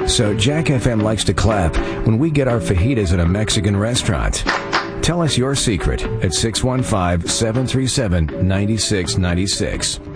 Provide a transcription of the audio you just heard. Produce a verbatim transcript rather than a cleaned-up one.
So Jack F M likes to clap when we get our fajitas at a Mexican restaurant. Tell us your secret at six one five, seven three seven, nine six nine six.